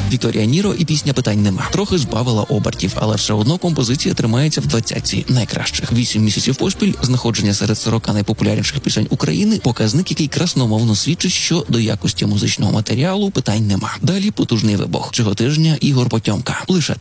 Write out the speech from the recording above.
Вікторія Ніро і пісня «Питань нема» трохи збавила обертів, але все одно композиція тримається в 20-ці найкращих. 8 місяців поспіль знаходження серед 40 найпопулярніших пісень України – показник, який красномовно свідчить, що до якості музичного матеріалу питань нема. Далі потужний вибух. Цього тижня Ігор Потьомка. Лише